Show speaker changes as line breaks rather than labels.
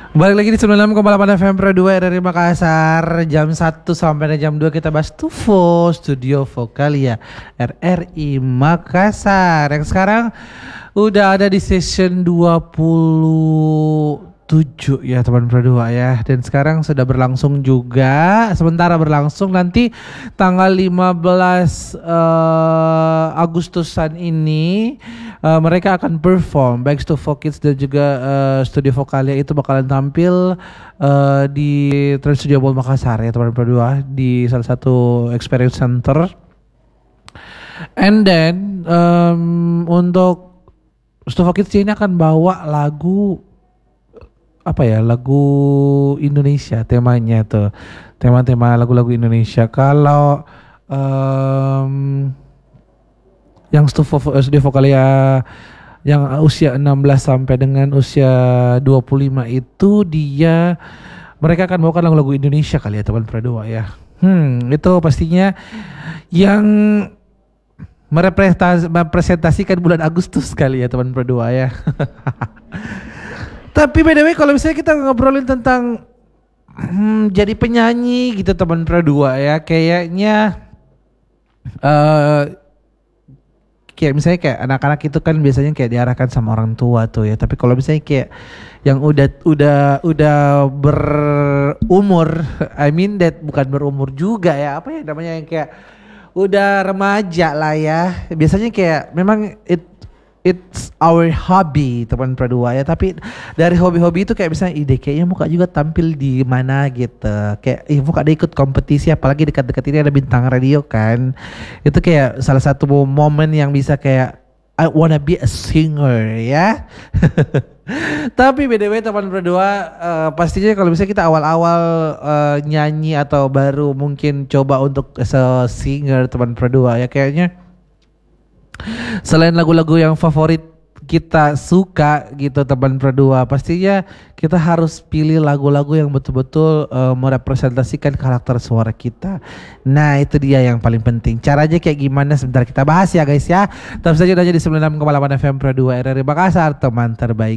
Balik lagi di 96,8 FM Pro 2 dari Makassar. Jam 1 sampai jam 2 kita bahas Tufo Studio Vokalia RRI Makassar. Yang sekarang udah ada di session 27 ya teman Pro 2 ya. Dan sekarang sudah berlangsung juga. Sementara berlangsung nanti tanggal 15 Agustusan ini mereka akan perform baik Tufo Kids dan juga Studio Vokalia itu bakalan tampil di Trans Studio Mall Makassar ya teman Pro 2 di salah satu experience center. And then untuk Studio Kids ini akan bawa lagu apa ya, lagu Indonesia temanya tuh, tema-tema lagu-lagu Indonesia. Kalau yang Studio Vokalia yang usia 16 sampai dengan usia 25 itu mereka akan bawakan lagu-lagu Indonesia kali ya teman Pro 2 ya. Itu pastinya yang merepresentasikan bulan Agustus kali ya teman Pro 2 ya. Tapi by the way kalau misalnya kita ngobrolin tentang jadi penyanyi gitu teman Pro 2 ya, kayaknya kayak misalnya kayak anak-anak itu kan biasanya kayak diarahkan sama orang tua tuh ya. Tapi kalau misalnya kayak yang udah berumur, I mean that bukan berumur juga ya, apa ya namanya, yang kayak udah remaja lah ya. Biasanya kayak memang it's our hobby teman Pro 2 ya. Tapi dari hobi-hobi itu kayak misalnya ide kayaknya muka juga tampil di mana gitu. Kayak muka dia ikut kompetisi, apalagi dekat-dekat ini ada bintang radio kan. Itu kayak salah satu momen yang bisa kayak I wanna be a singer ya. Tapi BTW teman Pro 2 pastinya kalau misalnya kita awal-awal nyanyi atau baru mungkin coba untuk singer teman Pro 2 ya, kayaknya selain lagu-lagu yang favorit kita suka gitu teman Pro 2, pastinya kita harus pilih lagu-lagu yang betul-betul merepresentasikan karakter suara kita. Nah itu dia yang paling penting. Caranya kayak gimana sebentar kita bahas ya guys ya. Tetap saja aja di 96,8 FM Pro 2 RRI Makassar, teman terbaik.